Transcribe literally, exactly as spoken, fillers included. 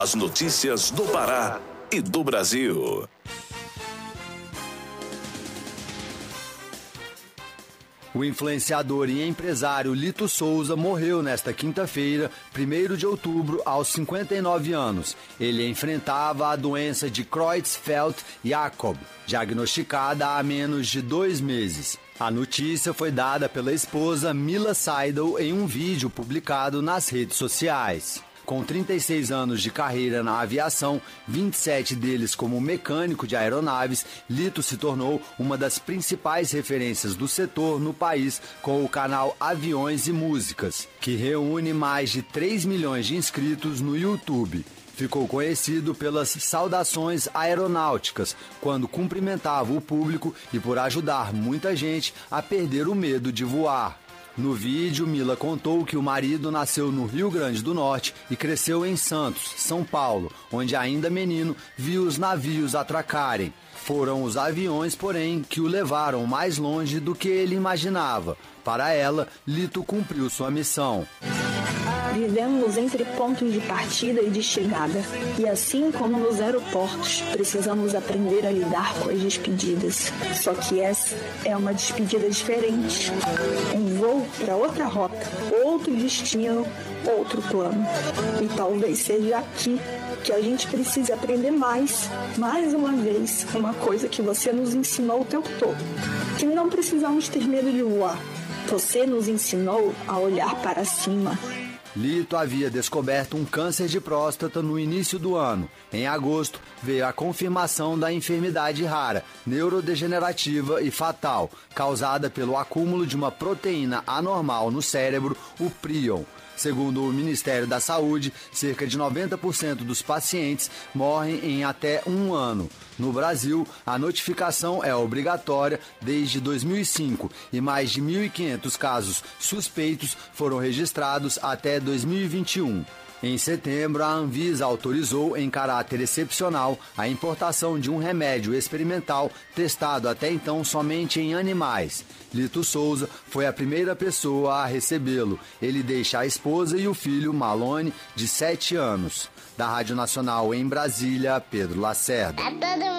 As notícias do Pará e do Brasil. O influenciador e empresário Lito Souza morreu nesta quinta-feira, primeiro de outubro, aos cinquenta e nove anos. Ele enfrentava a doença de Creutzfeldt-Jakob, diagnosticada há menos de dois meses. A notícia foi dada pela esposa Mila Seidel em um vídeo publicado nas redes sociais. Com trinta e seis anos de carreira na aviação, vinte e sete deles como mecânico de aeronaves, Lito se tornou uma das principais referências do setor no país com o canal Aviões e Músicas, que reúne mais de três milhões de inscritos no YouTube. Ficou conhecido pelas saudações aeronáuticas, quando cumprimentava o público e por ajudar muita gente a perder o medo de voar. No vídeo, Mila contou que o marido nasceu no Rio Grande do Norte e cresceu em Santos, São Paulo, onde ainda menino viu os navios atracarem. Foram os aviões, porém, que o levaram mais longe do que ele imaginava. Para ela, Lito cumpriu sua missão. Vivemos entre pontos de partida e de chegada. E assim como nos aeroportos, precisamos aprender a lidar com as despedidas. Só que essa é uma despedida diferente. Um voo para outra rota, outro destino, outro plano. E talvez seja aqui que a gente precisa aprender mais, mais uma vez, uma coisa que você nos ensinou o tempo todo. Que não precisamos ter medo de voar. Você nos ensinou a olhar para cima. Lito havia descoberto um câncer de próstata no início do ano. Em agosto, veio a confirmação da enfermidade rara, neurodegenerativa e fatal, causada pelo acúmulo de uma proteína anormal no cérebro, o prion. Segundo o Ministério da Saúde, cerca de noventa por cento dos pacientes morrem em até um ano. No Brasil, a notificação é obrigatória desde dois mil e cinco e mais de mil e quinhentos casos suspeitos foram registrados até dois mil e vinte e um. Em setembro, a Anvisa autorizou, em caráter excepcional, a importação de um remédio experimental testado até então somente em animais. Lito Souza foi a primeira pessoa a recebê-lo. Ele deixa a esposa e o filho, Malone, de sete anos. Da Rádio Nacional em Brasília, Pedro Lacerda.